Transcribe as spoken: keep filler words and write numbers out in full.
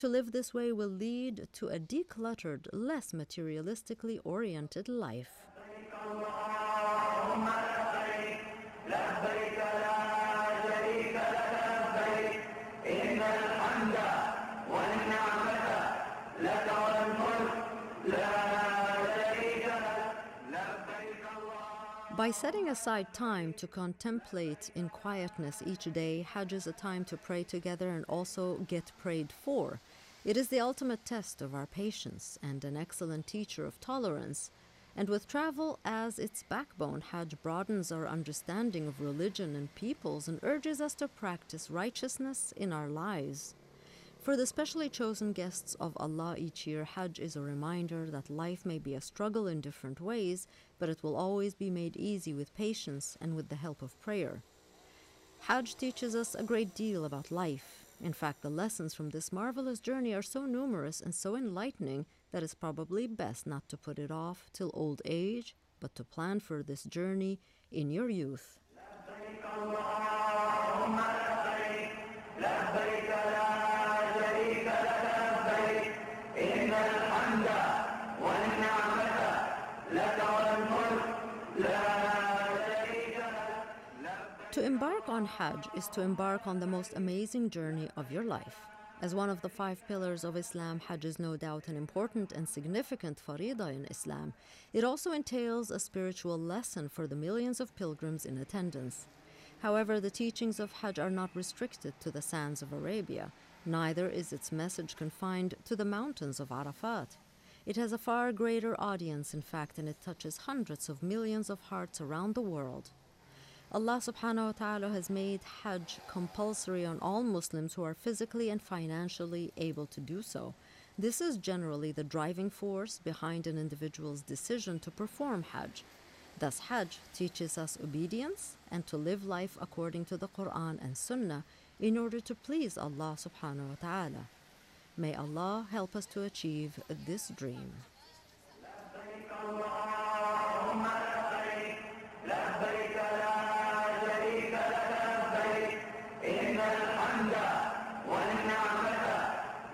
To live this way will lead to a decluttered, less materialistically oriented life. By setting aside time to contemplate in quietness each day, Hajj is a time to pray together and also get prayed for. It is the ultimate test of our patience and an excellent teacher of tolerance. And with travel as its backbone, Hajj broadens our understanding of religion and peoples and urges us to practice righteousness in our lives. For the specially chosen guests of Allah each year, Hajj is a reminder that life may be a struggle in different ways, but it will always be made easy with patience and with the help of prayer. Hajj teaches us a great deal about life. In fact, the lessons from this marvelous journey are so numerous and so enlightening that it's probably best not to put it off till old age, but to plan for this journey in your youth. To embark on Hajj is to embark on the most amazing journey of your life. As one of the five pillars of Islam, Hajj is no doubt an important and significant faridah in Islam. It also entails a spiritual lesson for the millions of pilgrims in attendance. However, the teachings of Hajj are not restricted to the sands of Arabia. Neither is its message confined to the mountains of Arafat. It has a far greater audience, in fact, and it touches hundreds of millions of hearts around the world. Allah subhanahu wa ta'ala has made Hajj compulsory on all Muslims who are physically and financially able to do so. This is generally the driving force behind an individual's decision to perform Hajj. Thus, Hajj teaches us obedience and to live life according to the Quran and Sunnah in order to please Allah subhanahu wa ta'ala. May Allah help us to achieve this dream.